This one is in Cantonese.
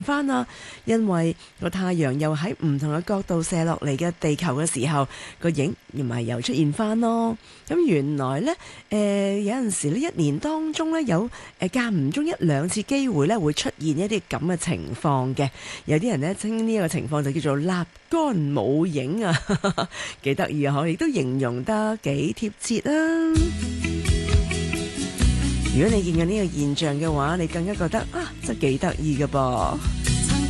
翻啊，因為個太陽又喺唔同嘅角度射落嚟嘅地球嘅時候，個影咪又出現翻咯。咁原來呢，有陣時呢，一年當中呢，有間唔中一兩次機會呢，會出現一啲咁嘅情況嘅。有啲人呢，稱呢一個情況就叫做立竿冇影啊，幾得意啊！可亦都形容得幾貼切啊！如果你見過呢個現象嘅話，你更加覺得啊，真係幾得意㗎噃〜